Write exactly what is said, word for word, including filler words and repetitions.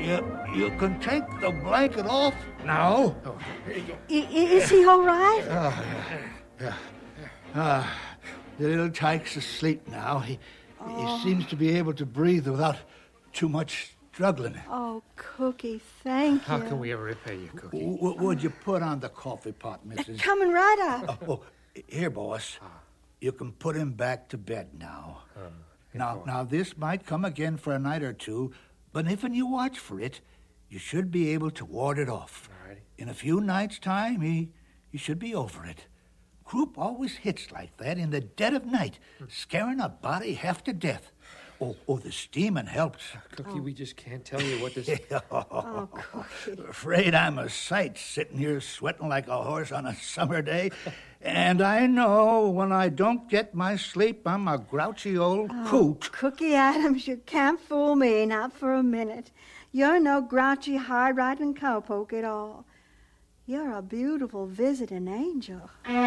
You, you can take the blanket off now. Oh, here you go. I, is he all right? Oh, yeah. yeah. Uh, the little tyke's asleep now. He, oh. he seems to be able to breathe without too much struggling. Oh, Cookie, thank How you. How can we ever repay you, Cookie? W- w- would you put on the coffee pot, Missus Coming right up. Oh, oh here, boss. Ah. You can put him back to bed now. Uh, now, now, this might come again for a night or two, but if you watch for it, you should be able to ward it off. All right. In a few nights' time, he, he should be over it. Croup always hits like that in the dead of night, hmm. scaring a body half to death. Oh, oh, the steaming helps. Cookie, oh. we just can't tell you what this... oh, Cookie. Afraid I'm a sight sitting here sweating like a horse on a summer day. And I know when I don't get my sleep, I'm a grouchy old oh, coot. Cookie Adams, you can't fool me, not for a minute. You're no grouchy, hard-riding cowpoke at all. You're a beautiful visiting angel.